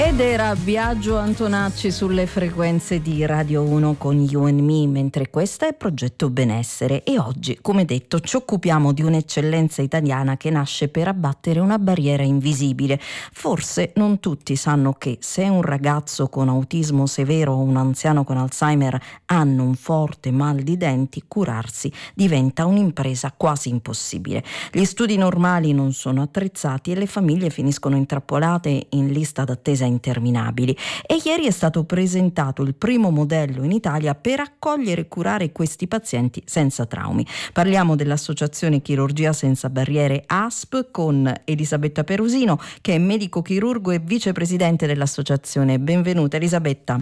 Ed era Biagio Antonacci sulle frequenze di Radio 1 con You and Me, mentre questa è Progetto Benessere e oggi, come detto, ci occupiamo di un'eccellenza italiana che nasce per abbattere una barriera invisibile. Forse non tutti sanno che se un ragazzo con autismo severo o un anziano con Alzheimer hanno un forte mal di denti, curarsi diventa un'impresa quasi impossibile. Gli studi normali non sono attrezzati e le famiglie finiscono intrappolate in lista d'attesa interminabili. E ieri è stato presentato il primo modello in Italia per accogliere e curare questi pazienti senza traumi. Parliamo dell'Associazione Chirurgia Senza Barriere ASP con Elisabetta Perusino, che è medico chirurgo e vicepresidente dell'associazione. Benvenuta Elisabetta.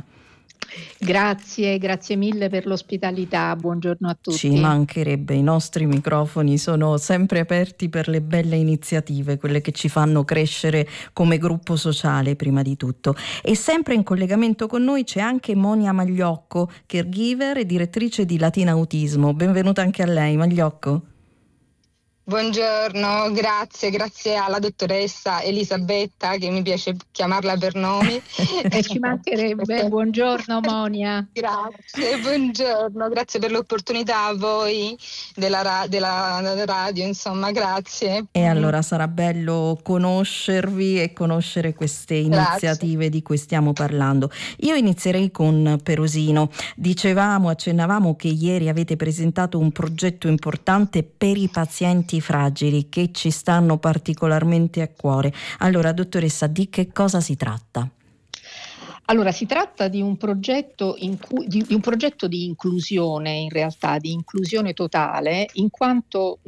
Grazie mille per l'ospitalità, buongiorno a tutti. Ci mancherebbe, i nostri microfoni sono sempre aperti per le belle iniziative, quelle che ci fanno crescere come gruppo sociale prima di tutto. E sempre in collegamento con noi c'è anche Monia Magliocco, caregiver e direttrice di Latina Autismo. Benvenuta anche a lei, Magliocco. Buongiorno, grazie alla dottoressa Elisabetta, che mi piace chiamarla per nome. E ci mancherebbe. Buongiorno Monia. Grazie, buongiorno, grazie per l'opportunità a voi della radio, insomma, grazie. E allora sarà bello conoscervi e conoscere queste iniziative di cui stiamo parlando. Io inizierei con Perusino. Accennavamo che ieri avete presentato un progetto importante per i pazienti fragili che ci stanno particolarmente a cuore. Allora, dottoressa, di che cosa si tratta? Allora, si tratta di un progetto di un progetto di inclusione, in realtà, di inclusione totale, in quanto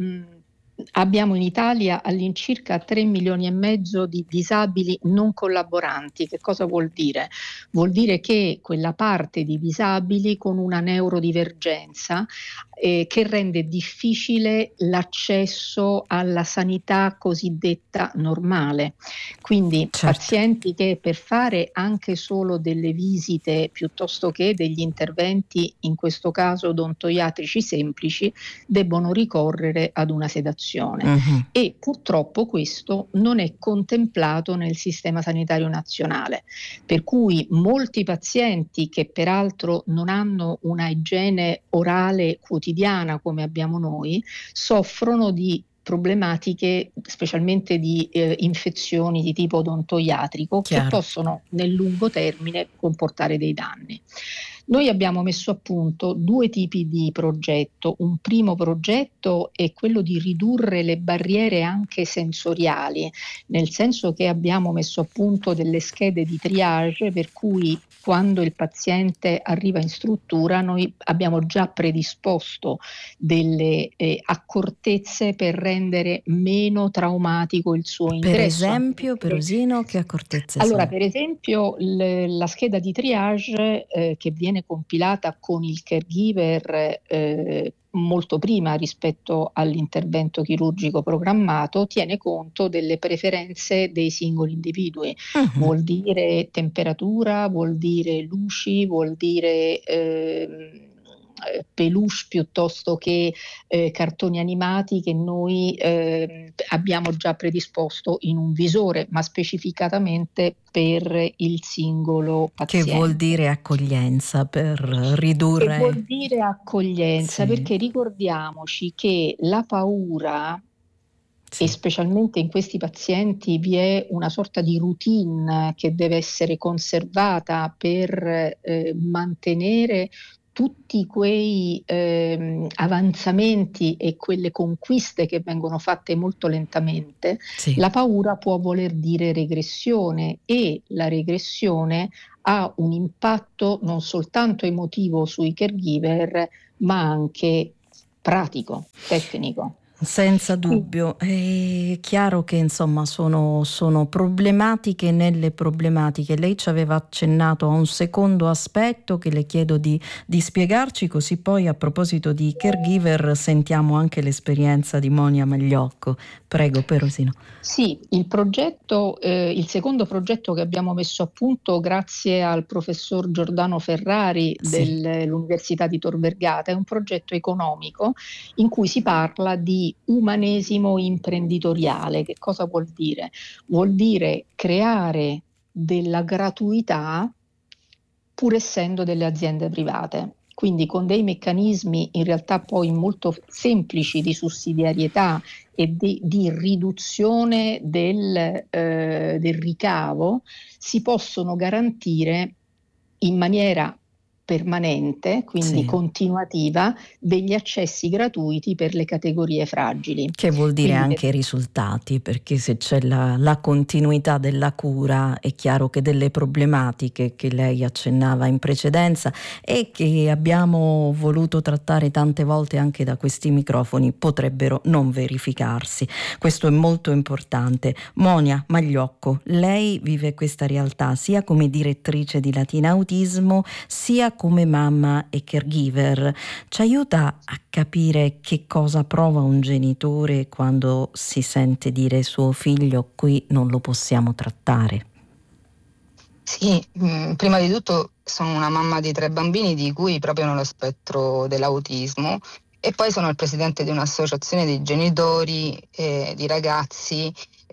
abbiamo in Italia all'incirca 3 milioni e mezzo di disabili non collaboranti. Che cosa vuol dire? Vuol dire che quella parte di disabili con una neurodivergenza che rende difficile l'accesso alla sanità cosiddetta normale. Quindi pazienti che per fare anche solo delle visite piuttosto che degli interventi, in questo caso odontoiatrici semplici, debbono ricorrere ad una sedazione. E purtroppo questo non è contemplato nel sistema sanitario nazionale, per cui molti pazienti che peraltro non hanno una igiene orale quotidiana come abbiamo noi, soffrono di problematiche, specialmente di infezioni di tipo odontoiatrico, che possono nel lungo termine comportare dei danni. Noi abbiamo messo a punto 2 tipi di progetto. Un primo progetto è quello di ridurre le barriere anche sensoriali, nel senso che abbiamo messo a punto delle schede di triage per cui quando il paziente arriva in struttura noi abbiamo già predisposto delle accortezze per rendere meno traumatico il suo ingresso. Per esempio, Perusino, che accortezze sono? Allora, per esempio, la scheda di triage che viene compilata con il caregiver molto prima rispetto all'intervento chirurgico programmato, tiene conto delle preferenze dei singoli individui. Vuol dire temperatura, vuol dire luci, vuol dire peluche piuttosto che cartoni animati che noi abbiamo già predisposto in un visore, ma specificatamente per il singolo paziente. Che vuol dire accoglienza, per ridurre... Che vuol dire accoglienza, perché ricordiamoci che la paura, e specialmente in questi pazienti vi è una sorta di routine che deve essere conservata per mantenere tutti quei avanzamenti e quelle conquiste che vengono fatte molto lentamente. La paura può voler dire regressione, e la regressione ha un impatto non soltanto emotivo sui caregiver, ma anche pratico, tecnico. Senza dubbio, è chiaro che insomma sono problematiche nelle problematiche. Lei ci aveva accennato a un secondo aspetto che le chiedo di spiegarci, così poi a proposito di caregiver sentiamo anche l'esperienza di Monia Magliocco. Prego, Perusino. Sì, il secondo progetto che abbiamo messo a punto grazie al professor Giordano Ferrari dell'Università di Tor Vergata è un progetto economico in cui si parla di umanesimo imprenditoriale. Che cosa vuol dire? Vuol dire creare della gratuità, pur essendo delle aziende private. Quindi con dei meccanismi in realtà poi molto semplici di sussidiarietà e di riduzione del ricavo, si possono garantire in maniera permanente, quindi Sì. continuativa, degli accessi gratuiti per le categorie fragili. Che vuol dire Quindi anche risultati, perché se c'è la continuità della cura è chiaro che delle problematiche che lei accennava in precedenza e che abbiamo voluto trattare tante volte anche da questi microfoni potrebbero non verificarsi. Questo è molto importante. Monia Magliocco, lei vive questa realtà sia come direttrice di Latina Autismo sia come mamma e caregiver. Ci aiuta a capire che cosa prova un genitore quando si sente dire suo figlio qui non lo possiamo trattare? Sì, prima di tutto sono una mamma di 3 bambini di cui proprio nello spettro dell'autismo, e poi sono il presidente di un'associazione di genitori, di ragazzi,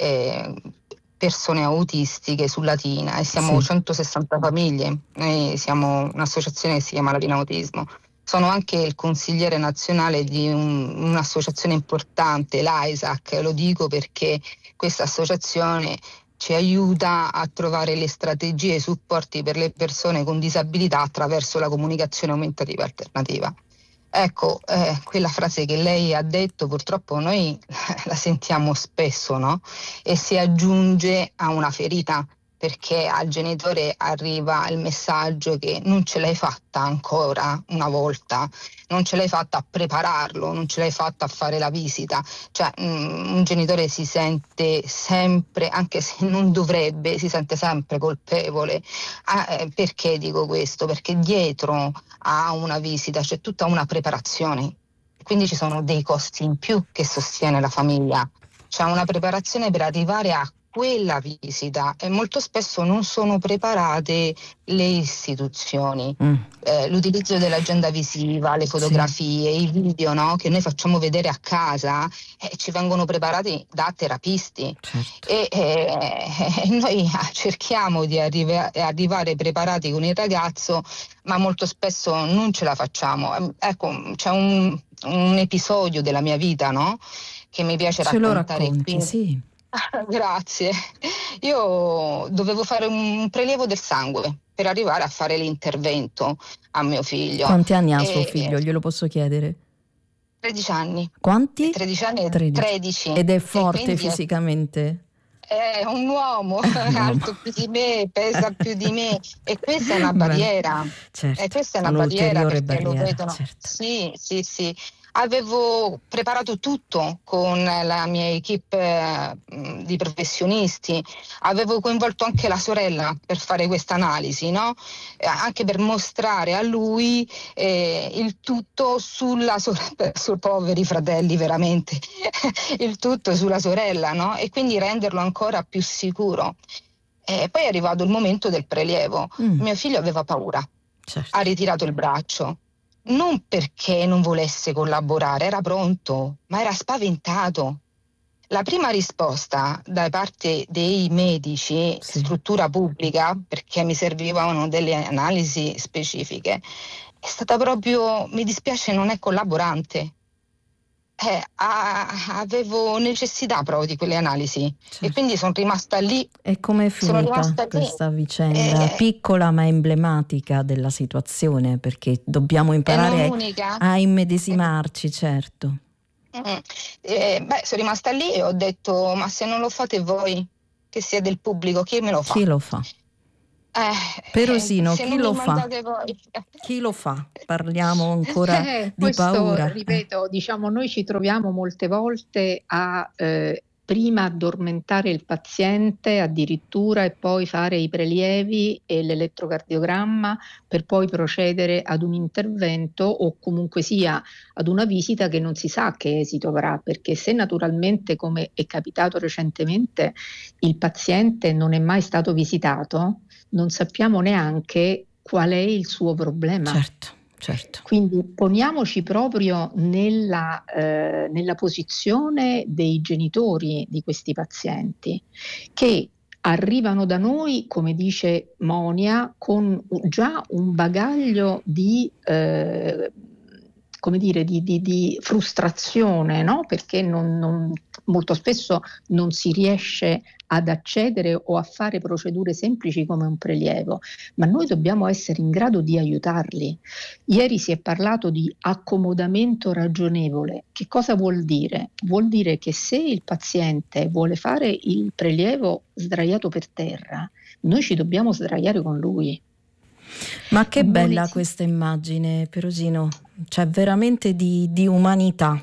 persone autistiche su Latina, e siamo Sì. 160 famiglie. Noi siamo un'associazione che si chiama Latina Autismo. Sono anche il consigliere nazionale di un'associazione importante, l'AISAC. Lo dico perché questa associazione ci aiuta a trovare le strategie e i supporti per le persone con disabilità attraverso la comunicazione aumentativa alternativa. Ecco, quella frase che lei ha detto purtroppo noi la sentiamo spesso, no? E si aggiunge a una ferita, perché al genitore arriva il messaggio che non ce l'hai fatta ancora una volta, non ce l'hai fatta a prepararlo, non ce l'hai fatta a fare la visita. Cioè un genitore si sente sempre, anche se non dovrebbe, si sente sempre colpevole. Perché dico questo? Perché dietro a una visita c'è tutta una preparazione, quindi ci sono dei costi in più che sostiene la famiglia. C'è una preparazione per arrivare a quella visita e molto spesso non sono preparate le istituzioni. L'utilizzo dell'agenda visiva, le fotografie, i video, no, che noi facciamo vedere a casa, ci vengono preparati da terapisti. Certo. E noi cerchiamo di arrivare preparati con il ragazzo, ma molto spesso non ce la facciamo. Ecco, c'è un episodio della mia vita, no, che mi piace Ce lo raccontare racconti, qui. sì. Grazie. Io dovevo fare un prelievo del sangue per arrivare a fare l'intervento a mio figlio. Quanti anni ha suo figlio? Glielo posso chiedere? 13 anni. Quanti? 13 anni e 13. Ed è E forte quindi fisicamente? è un uomo, Un uomo. alto più di me, pesa più di me, e questa è una barriera. Certo, E questa è una un'ulteriore barriera perché lo barriera, vedono. certo. Sì, sì, sì. Avevo preparato tutto con la mia equipe di professionisti, avevo coinvolto anche la sorella per fare questa analisi, no? Anche per mostrare a lui il tutto sulla sorella, su poveri fratelli veramente, il tutto sulla sorella, no? E quindi renderlo ancora più sicuro. Poi è arrivato il momento del prelievo. Mio figlio aveva paura, certo. Ha ritirato il braccio. Non perché non volesse collaborare, era pronto, ma era spaventato. La prima risposta da parte dei medici, Sì. struttura pubblica, perché mi servivano delle analisi specifiche, è stata proprio: mi dispiace, non è collaborante. Avevo necessità proprio di quelle analisi, Certo. e quindi sono rimasta lì. E com'è Sono finita rimasta lì. questa vicenda? Piccola ma emblematica della situazione, perché dobbiamo imparare a immedesimarci, certo. Sono rimasta lì e ho detto: ma se non lo fate voi, che sia del pubblico, chi me lo fa? Chi lo fa? Perosino, chi lo fa? Voi. Chi lo fa? Parliamo ancora di questo, paura. Ripeto, diciamo, noi ci troviamo molte volte a prima addormentare il paziente addirittura, e poi fare i prelievi e l'elettrocardiogramma per poi procedere ad un intervento, o comunque sia ad una visita che non si sa che esito avrà, perché se naturalmente, come è capitato recentemente, il paziente non è mai stato visitato, non sappiamo neanche qual è il suo problema. Certo. Quindi poniamoci proprio nella posizione dei genitori di questi pazienti, che arrivano da noi, come dice Monia, con già un bagaglio di come dire, di frustrazione, no? Perché molto spesso non si riesce ad accedere o a fare procedure semplici come un prelievo, ma noi dobbiamo essere in grado di aiutarli. Ieri si è parlato di accomodamento ragionevole. Che cosa vuol dire? Vuol dire che se il paziente vuole fare il prelievo sdraiato per terra, noi ci dobbiamo sdraiare con lui. Ma che bella questa immagine, Perosino, c'è veramente di umanità.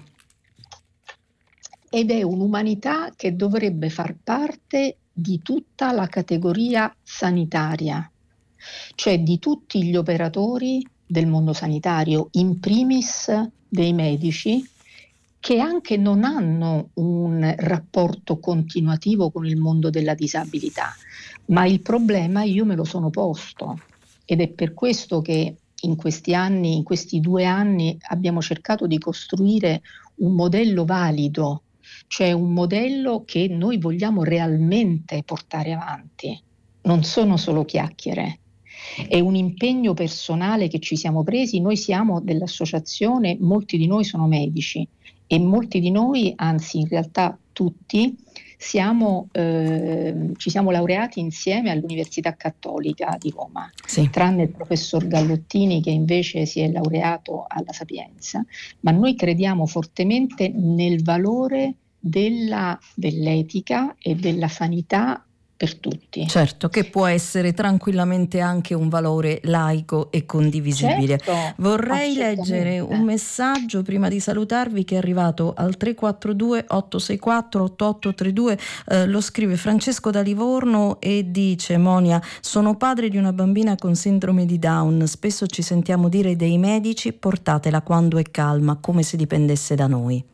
Ed è un'umanità che dovrebbe far parte di tutta la categoria sanitaria, cioè di tutti gli operatori del mondo sanitario, in primis dei medici, che anche non hanno un rapporto continuativo con il mondo della disabilità. Ma il problema io me lo sono posto. Ed è per questo che in questi 2 anni, abbiamo cercato di costruire un modello valido, cioè un modello che noi vogliamo realmente portare avanti. Non sono solo chiacchiere, è un impegno personale che ci siamo presi. Noi siamo dell'associazione, molti di noi sono medici e molti di noi, anzi in realtà tutti, ci siamo laureati insieme all'Università Cattolica di Roma, sì, tranne il professor Gallottini che invece si è laureato alla Sapienza, ma noi crediamo fortemente nel valore dell'etica e della sanità per tutti. Certo, che può essere tranquillamente anche un valore laico e condivisibile. Certo, vorrei leggere un messaggio prima di salutarvi che è arrivato al 342 864 8832, lo scrive Francesco da Livorno e dice: Monia, sono padre di una bambina con sindrome di Down, spesso ci sentiamo dire dei medici portatela quando è calma, come se dipendesse da noi.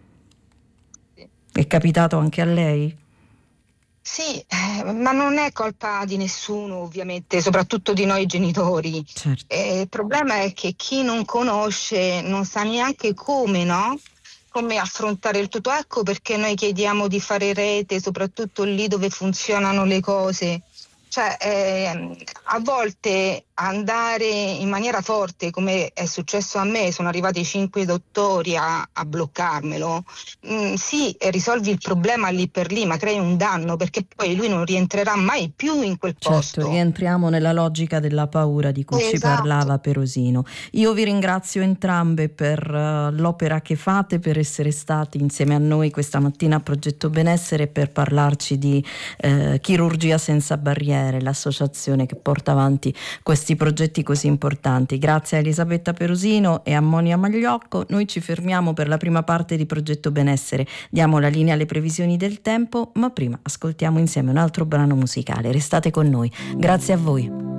È capitato anche a lei? Sì, ma non è colpa di nessuno, ovviamente, soprattutto di noi genitori. Certo. Il problema è che chi non conosce non sa neanche come, no? Come affrontare il tutto. Ecco perché noi chiediamo di fare rete, soprattutto lì dove funzionano le cose. Cioè, a volte andare in maniera forte, come è successo a me, sono arrivati 5 dottori a bloccarmelo, sì, risolvi il problema lì per lì, ma crei un danno, perché poi lui non rientrerà mai più in quel posto. Certo, rientriamo nella logica della paura di cui ci parlava Perosino. Io vi ringrazio entrambe per l'opera che fate, per essere stati insieme a noi questa mattina a Progetto Benessere per parlarci di Chirurgia Senza Barriere, l'associazione che porta avanti questi progetti così importanti. Grazie a Elisabetta Perosino e a Monia Magliocco. Noi ci fermiamo per la prima parte di Progetto Benessere. Diamo la linea alle previsioni del tempo, ma prima ascoltiamo insieme un altro brano musicale. Restate con noi. Grazie a voi.